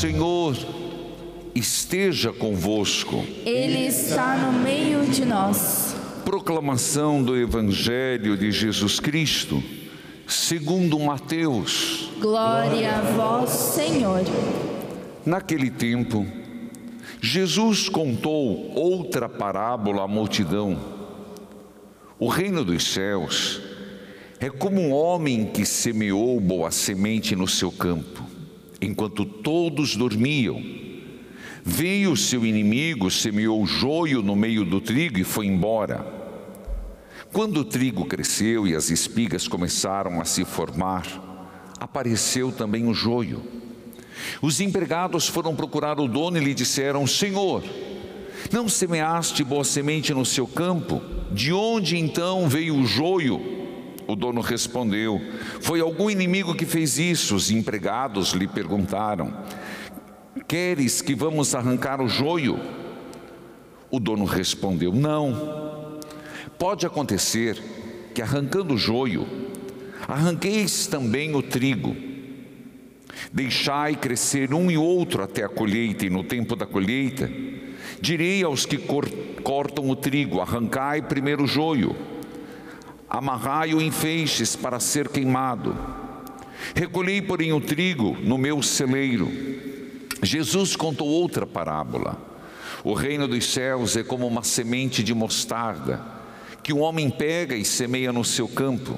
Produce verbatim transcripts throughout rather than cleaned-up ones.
Senhor esteja convosco. Ele está no meio de nós. Proclamação do Evangelho de Jesus Cristo, segundo Mateus. Glória a vós, Senhor. Naquele tempo, Jesus contou outra parábola à multidão. O reino dos céus é como um homem que semeou boa semente no seu campo. Enquanto todos dormiam, veio o seu inimigo, semeou joio no meio do trigo e foi embora. Quando o trigo cresceu e as espigas começaram a se formar, apareceu também o joio. Os empregados foram procurar o dono e lhe disseram: Senhor, não semeaste boa semente no seu campo? De onde então veio o joio? O dono respondeu: foi algum inimigo que fez isso. Os empregados lhe perguntaram: queres que vamos arrancar o joio? O dono respondeu: não. Pode acontecer que arrancando o joio, arranqueis também o trigo. Deixai crescer um e outro até a colheita, e no tempo da colheita, direi aos que cortam o trigo: arrancai primeiro o joio, amarrai-o em feixes para ser queimado. Recolhei, porém, o trigo no meu celeiro. Jesus contou outra parábola. O reino dos céus é como uma semente de mostarda, que um homem pega e semeia no seu campo.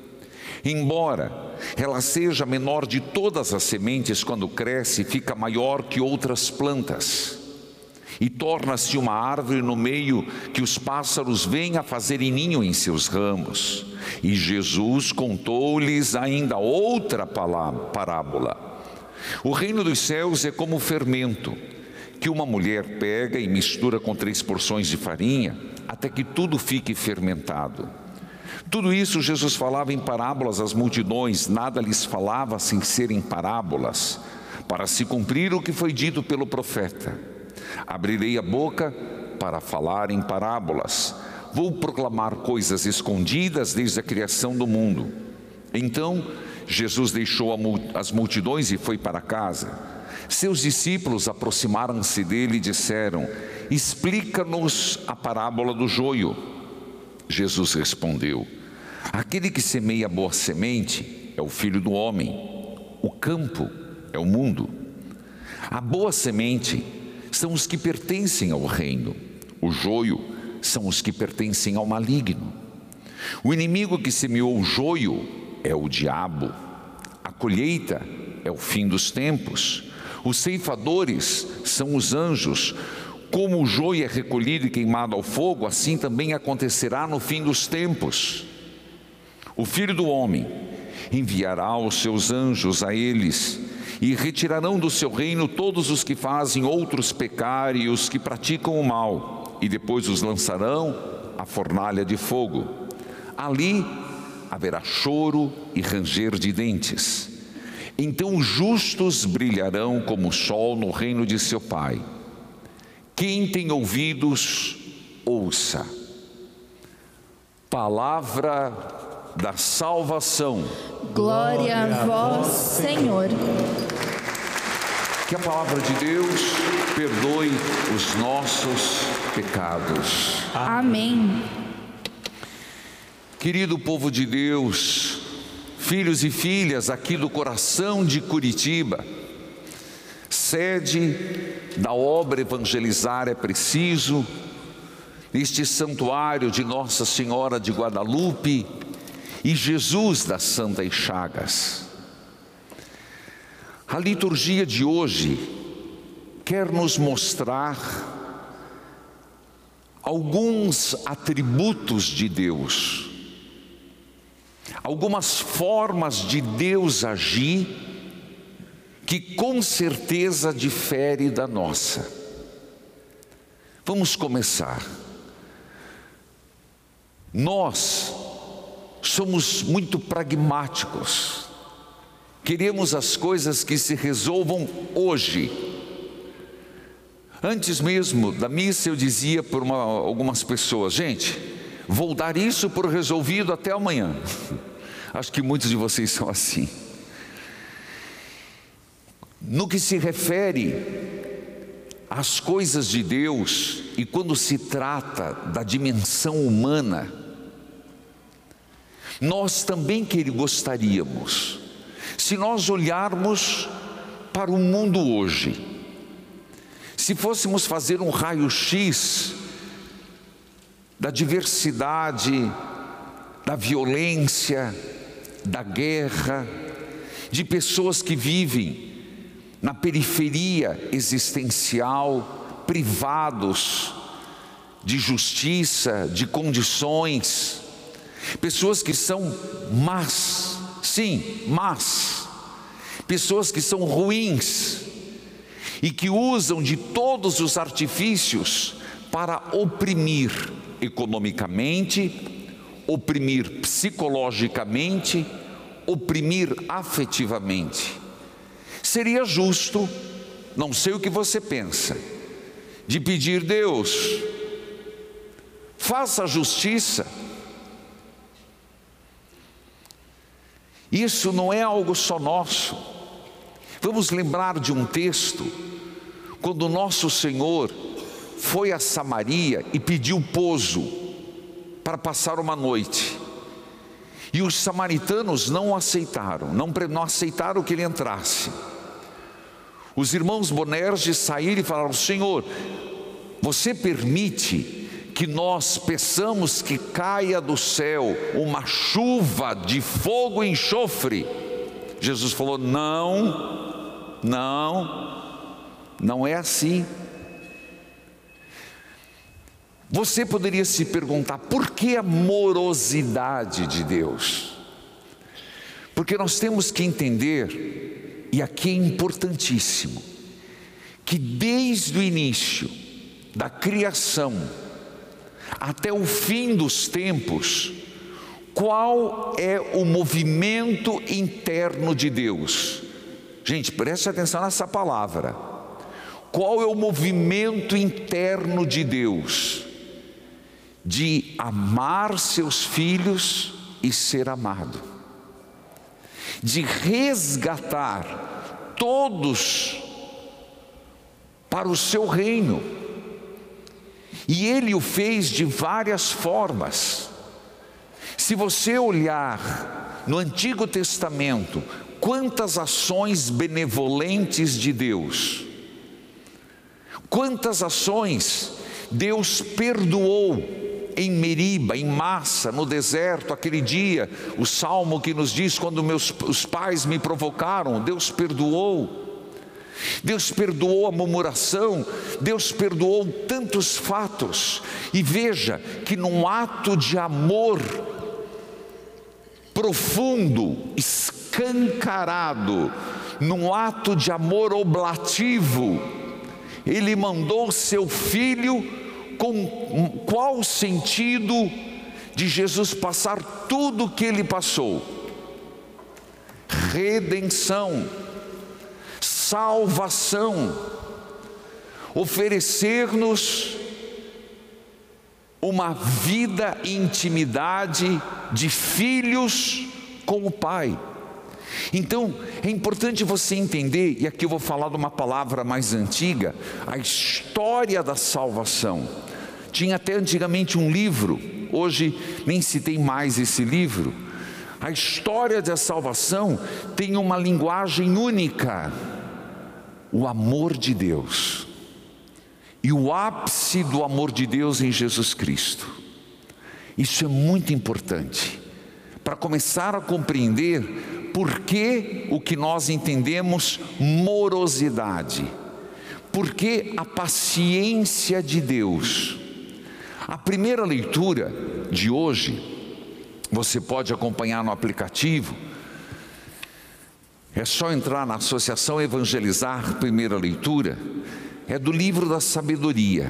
Embora ela seja a menor de todas as sementes, quando cresce, fica maior que outras plantas, e torna-se uma árvore no meio que os pássaros vêm a fazerem ninho em seus ramos. E Jesus contou-lhes ainda outra parábola. O reino dos céus é como o fermento, que uma mulher pega e mistura com três porções de farinha, até que tudo fique fermentado. Tudo isso Jesus falava em parábolas às multidões, nada lhes falava sem serem parábolas, para se cumprir o que foi dito pelo profeta: abrirei a boca para falar em parábolas, vou proclamar coisas escondidas desde a criação do mundo. Então Jesus deixou as multidões e foi para casa. Seus discípulos aproximaram-se dele e disseram: explica-nos a parábola do joio. Jesus respondeu: aquele que semeia boa semente é o Filho do Homem. O campo é o mundo. A boa semente são os que pertencem ao reino. O joio são os que pertencem ao maligno. O inimigo que semeou o joio é o diabo. A colheita é o fim dos tempos. Os ceifadores são os anjos. Como o joio é recolhido e queimado ao fogo, assim também acontecerá no fim dos tempos. O Filho do Homem enviará os seus anjos a eles, e retirarão do seu reino todos os que fazem outros pecar e os que praticam o mal, e depois os lançarão à fornalha de fogo. Ali haverá choro e ranger de dentes. Então os justos brilharão como o sol no reino de seu Pai. Quem tem ouvidos, ouça. Palavra da salvação. Glória a vós, Senhor. Que a palavra de Deus perdoe os nossos pecados. Amém. Querido povo de Deus, filhos e filhas aqui do coração de Curitiba, sede da obra Evangelizar é Preciso, neste santuário de Nossa Senhora de Guadalupe e Jesus das Santas Chagas. A liturgia de hoje quer nos mostrar alguns atributos de Deus, algumas formas de Deus agir, que com certeza difere da nossa. Vamos começar. Nós somos muito pragmáticos, queremos as coisas que se resolvam hoje. Antes mesmo da missa eu dizia para uma, algumas pessoas: gente, vou dar isso por resolvido até amanhã. Acho que muitos de vocês são assim. no que se refere às coisas de Deus e quando se trata da dimensão humana, nós também que gostaríamos, se nós olharmos para o mundo hoje, se fôssemos fazer um raio-x da diversidade, da violência, da guerra, de pessoas que vivem na periferia existencial, privados de justiça, de condições, pessoas que são más, sim, más, pessoas que são ruins e que usam de todos os artifícios para oprimir economicamente, oprimir psicologicamente, oprimir afetivamente. Seria justo, não sei o que você pensa, de pedir: Deus, faça a justiça. Isso não é algo só nosso. Vamos lembrar de um texto, quando nosso Senhor foi a Samaria e pediu pouso para passar uma noite. E os samaritanos não aceitaram, não, não aceitaram que ele entrasse. Os irmãos Bonerges saíram e falaram: Senhor, você permite que nós peçamos que caia do céu uma chuva de fogo e enxofre? Jesus falou: não, não, não é assim. Você poderia se perguntar: por que a morosidade de Deus? Porque nós temos que entender, e aqui é importantíssimo, que desde o início da criação até o fim dos tempos, qual é o movimento interno de Deus? Gente, preste atenção nessa palavra. Qual é o movimento interno de Deus? De amar seus filhos e ser amado, de resgatar todos para o seu reino. E Ele o fez de várias formas. Se você olhar no Antigo Testamento, quantas ações benevolentes de Deus, quantas ações Deus perdoou em Meriba, em Massa, no deserto, aquele dia, o salmo que nos diz: quando meus os pais me provocaram, Deus perdoou. Deus perdoou a murmuração, Deus perdoou tantos fatos. E veja que num ato de amor profundo, escancarado, num ato de amor oblativo, Ele mandou seu Filho. Com qual sentido de Jesus passar tudo o que Ele passou? Redenção, salvação, oferecer-nos uma vida e intimidade de filhos com o Pai. Então é importante você entender, e aqui eu vou falar de uma palavra mais antiga, a história da salvação. Tinha até antigamente um livro, hoje nem se tem mais esse livro. A história da salvação tem uma linguagem única: o amor de Deus, e o ápice do amor de Deus em Jesus Cristo. Isso é muito importante, para começar a compreender por que o que nós entendemos morosidade, por que a paciência de Deus. A primeira leitura de hoje, você pode acompanhar no aplicativo, é só entrar na Associação Evangelizar, primeira leitura, é do livro da sabedoria.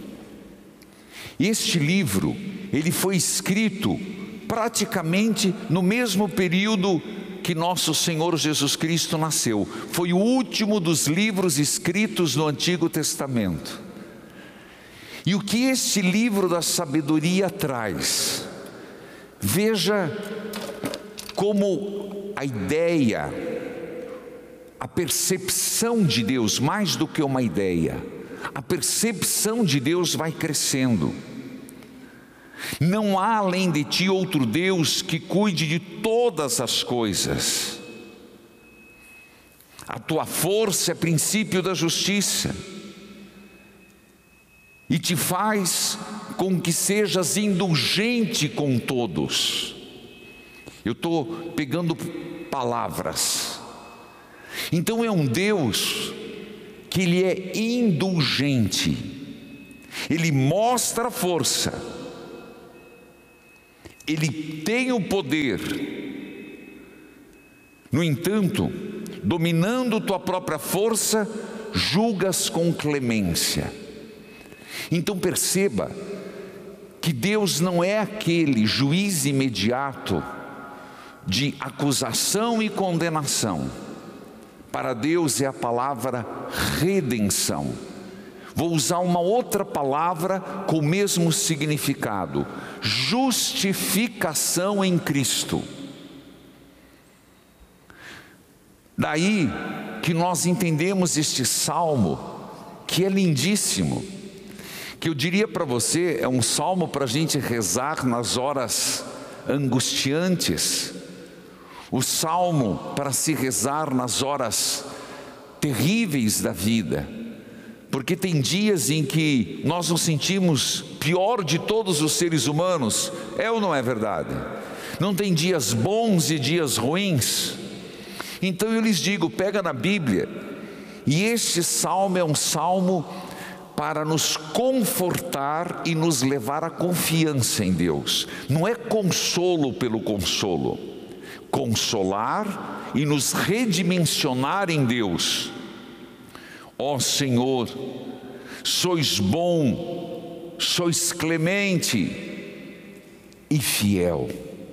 Este livro, ele foi escrito praticamente no mesmo período que nosso Senhor Jesus Cristo nasceu. Foi o último dos livros escritos no Antigo Testamento. E o que este livro da sabedoria traz? Veja como a ideia, a a percepção de Deus, mais do que uma ideia, a percepção de Deus vai crescendo. Não há além de ti outro Deus que cuide de todas as coisas. A tua força é princípio da justiça e te faz com que sejas indulgente com todos. Eu estou pegando palavras. Então é um Deus que Ele é indulgente, Ele mostra força, Ele tem o poder. No entanto, dominando tua própria força, julgas com clemência. Então perceba que Deus não é aquele juiz imediato de acusação e condenação. Para Deus é a palavra redenção. Vou usar uma outra palavra com o mesmo significado: justificação em Cristo. Daí que nós entendemos este salmo, que é lindíssimo, que eu diria para você, é um salmo para a gente rezar nas horas angustiantes, o salmo para se rezar nas horas terríveis da vida, porque tem dias em que nós nos sentimos pior de todos os seres humanos, é ou não é verdade? Não tem dias bons e dias ruins? Então eu lhes digo, pega na Bíblia, e este salmo é um salmo para nos confortar e nos levar à confiança em Deus. Não é consolo pelo consolo, consolar e nos redimensionar em Deus. Ó Senhor, sois bom, sois clemente e fiel.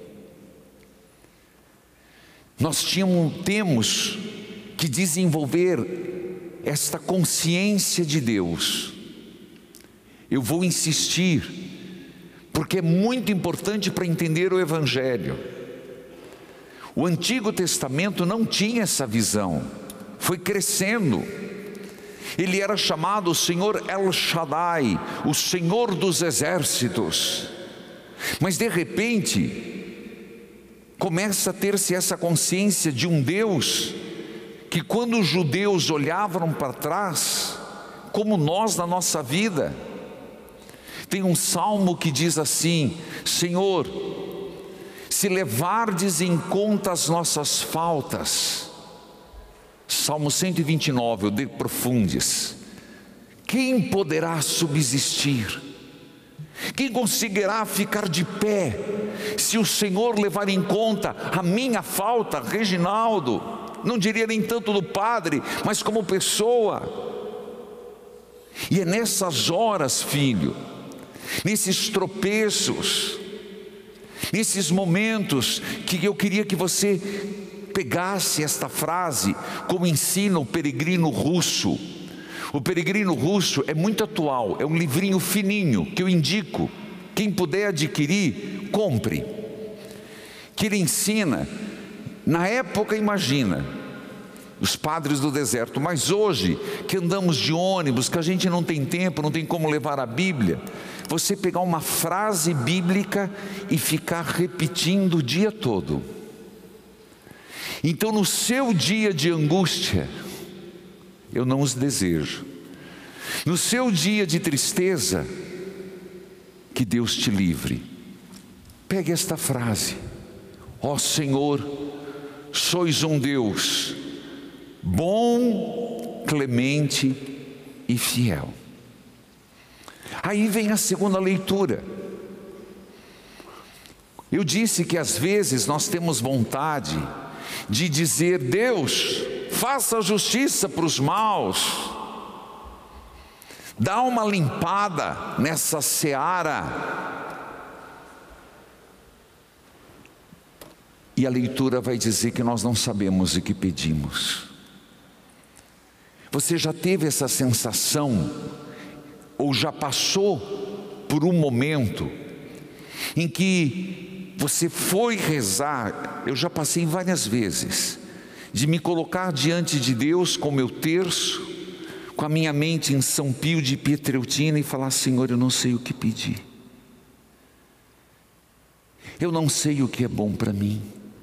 Nós tínhamos, temos que desenvolver esta consciência de Deus. Eu vou insistir, porque é muito importante para entender o Evangelho. O Antigo Testamento não tinha essa visão, foi crescendo. Ele era chamado o Senhor El Shaddai, o Senhor dos exércitos. Mas de repente começa a ter-se essa consciência de um Deus que, quando os judeus olhavam para trás, como nós na nossa vida, tem um salmo que diz assim: Senhor, se levardes em conta as nossas faltas, Salmo cento e vinte e nove, o de profundis, quem poderá subsistir? Quem conseguirá ficar de pé, se o Senhor levar em conta a minha falta? Reginaldo, não diria nem tanto do padre, mas como pessoa. E é nessas horas, filho, nesses tropeços, nesses momentos, que eu queria que você pegasse esta frase, como ensina o Peregrino Russo. O Peregrino Russo é muito atual, é um livrinho fininho que eu indico, quem puder adquirir, compre. Que ele ensina, na época, imagina, os padres do deserto, mas hoje, que andamos de ônibus, que a gente não tem tempo, não tem como levar a Bíblia, você pegar uma frase bíblica e ficar repetindo o dia todo. Então, no seu dia de angústia, eu não os desejo. No seu dia de tristeza, que Deus te livre. Pegue esta frase: ó Senhor, sois um Deus bom, clemente e fiel. Aí vem a segunda leitura. Eu disse que às vezes nós temos vontade de dizer: Deus, faça justiça para os maus, dá uma limpada nessa seara. E a leitura vai dizer que nós não sabemos o que pedimos. Você já teve essa sensação, ou já passou por um momento em que você foi rezar? Eu já passei várias vezes, de me colocar diante de Deus com meu terço, com a minha mente em São Pio de Pietreutina e falar: Senhor, eu não sei o que pedir, eu não sei o que é bom para mim.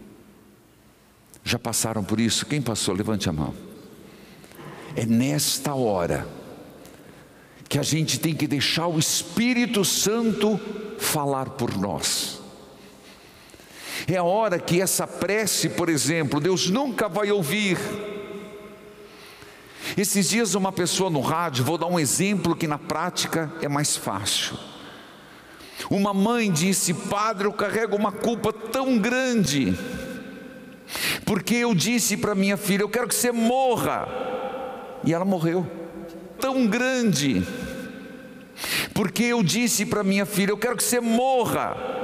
Já passaram por isso? Quem passou? Levante a mão. É nesta hora que a gente tem que deixar o Espírito Santo falar por nós. É a hora que essa prece, por exemplo, Deus nunca vai ouvir. Esses dias uma pessoa no rádio, vou dar um exemplo que na prática é mais fácil. Uma mãe disse: padre, eu carrego uma culpa tão grande, porque eu disse para minha filha: eu quero que você morra, e ela morreu. Tão grande, porque eu disse para minha filha: eu quero que você morra,